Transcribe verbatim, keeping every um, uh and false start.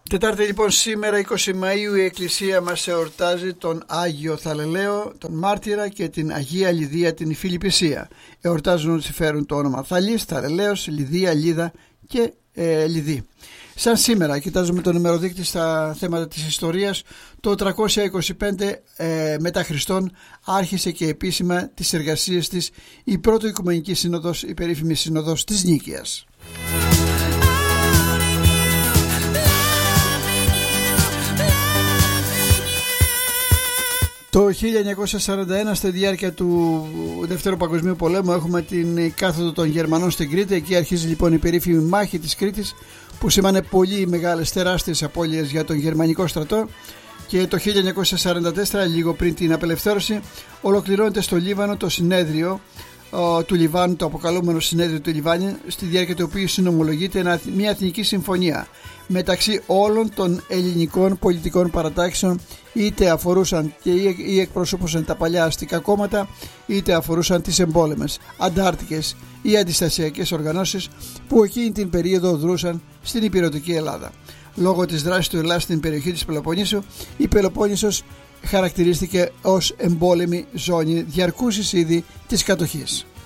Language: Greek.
Τετάρτη λοιπόν, σήμερα είκοσι Μαΐου, η Εκκλησία μας εορτάζει τον Άγιο Θαλελαίο, τον Μάρτυρα, και την Αγία Λιδία την Φιλιππισία. Εορτάζουν όσοι φέρουν το όνομα Θαλής, Θαλελαίος, Λιδία, Λίδα και ε, Λιδί. Σαν σήμερα, κοιτάζουμε τον ημεροδείκτη στα θέματα της ιστορίας, το τριακόσια είκοσι πέντε ε, μετά Χριστόν άρχισε και επίσημα τις εργασίες της η πρώτη Οικουμενική Σύνοδος, η περίφημη Σύνοδος της Νίκαιας. Το χίλια εννιακόσια σαράντα ένα, στη διάρκεια του Δεύτερου Παγκοσμίου Πολέμου, έχουμε την κάθοδο των Γερμανών στην Κρήτη. Εκεί αρχίζει λοιπόν η περίφημη μάχη της Κρήτης, που σήμανε πολύ μεγάλες, τεράστιες απώλειες για τον γερμανικό στρατό. Και το χίλια εννιακόσια σαράντα τέσσερα, λίγο πριν την απελευθέρωση, ολοκληρώνεται στο Λίβανο το συνέδριο ο, του Λιβάνου, το αποκαλούμενο συνέδριο του Λιβάνου, στη διάρκεια του οποίου συνομολογείται μια εθνική συμφωνία μεταξύ όλων των ελληνικών πολιτικών παρατάξεων, είτε αφορούσαν και ή εκπροσωπούσαν τα παλιά αστικά κόμματα, είτε αφορούσαν τις εμπόλεμες, αντάρτικες ή αντιστασιακές οργανώσεις που εκείνη την περίοδο δρούσαν στην υπηρετική Ελλάδα. Λόγω της δράσης του Ελλάδας στην περιοχή της Πελοποννήσου, η Πελοπόννησος χαρακτηρίστηκε ως εμπόλεμη ζώνη διαρκούσης ήδη της κατοχής.